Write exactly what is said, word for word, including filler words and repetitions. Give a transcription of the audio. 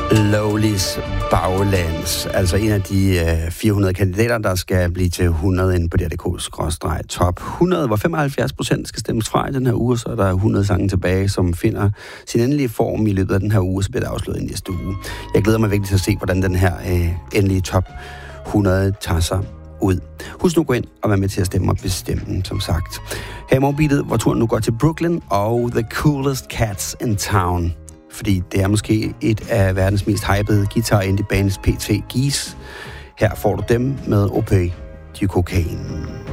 Lowlys Baglands, altså en af de øh, fire hundrede kandidater, der skal blive til hundrede inde på D R punktum dk top hundrede, hvor femoghalvfjerds procent skal stemmes fra i den her uge, så er der hundrede sange tilbage, som finder sin endelige form i løbet af den her uge, så bliver det afsløret i næste uge. Jeg glæder mig virkelig til at se, hvordan den her øh, endelige top hundrede tager sig ud. Husk nu at gå ind og være med til at stemme og bestemme, som sagt. Her i morgenbeatet, hvor turen nu går til Brooklyn og The Coolest Cats in Town. Fordi det er måske et af verdens mest hypede guitar indie bands P T Geese. Her får du dem med Opé du Cocaine.